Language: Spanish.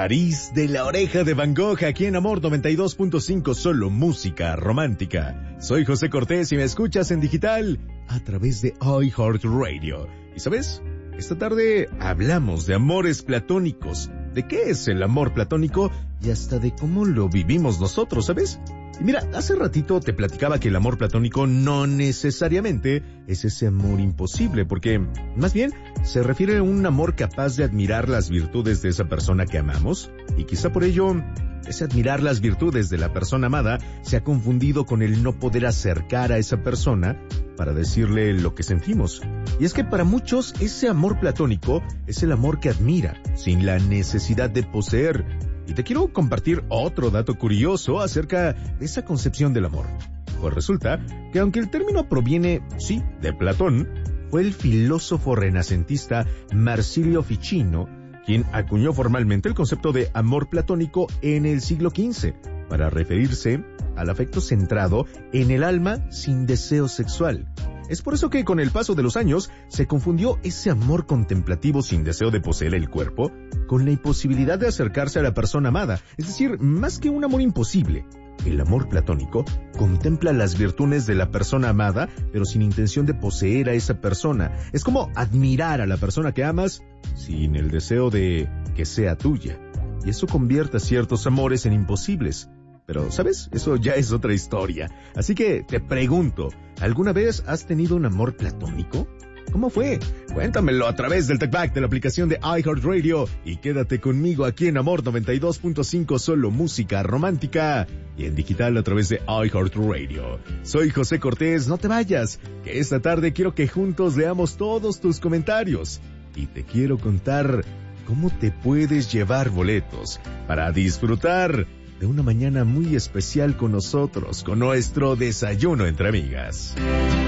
Nariz de la oreja de Van Gogh, aquí en Amor 92.5, solo música romántica. Soy José Cortés y me escuchas en digital a través de iHeartRadio. ¿Y sabes? Esta tarde hablamos de amores platónicos, de qué es el amor platónico y hasta de cómo lo vivimos nosotros, ¿sabes? Y mira, hace ratito te platicaba que el amor platónico no necesariamente es ese amor imposible, porque más bien se refiere a un amor capaz de admirar las virtudes de esa persona que amamos, y quizá por ello ese admirar las virtudes de la persona amada se ha confundido con el no poder acercar a esa persona para decirle lo que sentimos. Y es que para muchos ese amor platónico es el amor que admira, sin la necesidad de poseer. Y te quiero compartir otro dato curioso acerca de esa concepción del amor. Pues resulta que aunque el término proviene, sí, de Platón, fue el filósofo renacentista Marsilio Ficino quien acuñó formalmente el concepto de amor platónico en el siglo XV, para referirse al afecto centrado en el alma sin deseo sexual. Es por eso que con el paso de los años se confundió ese amor contemplativo sin deseo de poseer el cuerpo con la imposibilidad de acercarse a la persona amada. Es decir, más que un amor imposible, el amor platónico contempla las virtudes de la persona amada, pero sin intención de poseer a esa persona. Es como admirar a la persona que amas sin el deseo de que sea tuya. Y eso convierte a ciertos amores en imposibles. Pero, ¿sabes? Eso ya es otra historia. Así que te pregunto, ¿alguna vez has tenido un amor platónico? ¿Cómo fue? Cuéntamelo a través del TalkBack de la aplicación de iHeartRadio y quédate conmigo aquí en Amor 92.5, solo música romántica y en digital a través de iHeartRadio. Soy José Cortés, no te vayas, que esta tarde quiero que juntos leamos todos tus comentarios y te quiero contar cómo te puedes llevar boletos para disfrutar de una mañana muy especial con nosotros, con nuestro desayuno entre amigas.